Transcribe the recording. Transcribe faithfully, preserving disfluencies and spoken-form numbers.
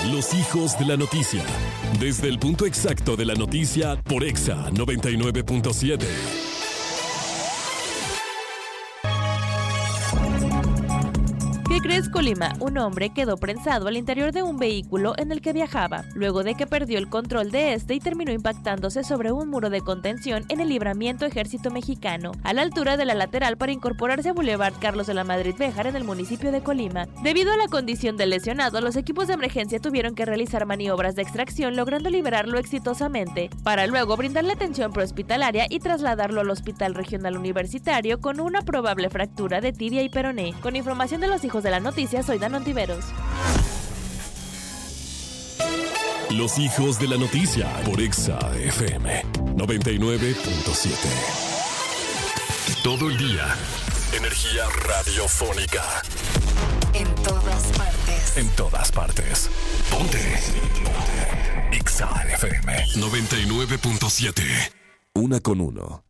Los hijos de la noticia. Desde el punto exacto de la noticia por Exa noventa y nueve punto siete. ¿Qué crees, Colima? Un hombre quedó prensado al interior de un vehículo en el que viajaba, luego de que perdió el control de este y terminó impactándose sobre un muro de contención en el Libramiento Ejército Mexicano, a la altura de la lateral para incorporarse a Boulevard Carlos de la Madrid Béjar en el municipio de Colima. Debido a la condición del lesionado, los equipos de emergencia tuvieron que realizar maniobras de extracción, logrando liberarlo exitosamente, para luego brindarle atención prehospitalaria y trasladarlo al Hospital Regional Universitario con una probable fractura de tibia y peroné. Con información de los hijos de la noticia, soy Dan Ontiveros. Los hijos de la noticia por Exa F M noventa y nueve punto siete. Todo el día, energía radiofónica. En todas partes. En todas partes. Ponte. Ponte. Exa F M noventa y nueve punto siete. Una con uno.